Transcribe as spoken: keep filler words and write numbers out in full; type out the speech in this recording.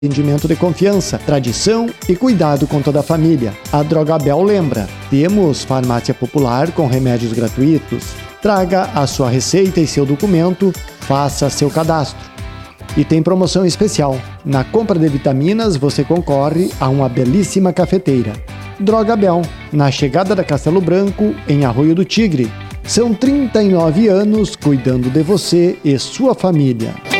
Atendimento de confiança, tradição e cuidado com toda a família. A Drogabel lembra: temos farmácia popular com remédios gratuitos. Traga a sua receita e seu documento, faça seu cadastro. E tem promoção especial. Na compra de vitaminas você concorre a uma belíssima cafeteira. Drogabel, na chegada da Castelo Branco, em Arroio do Tigre. São trinta e nove anos cuidando de você e sua família.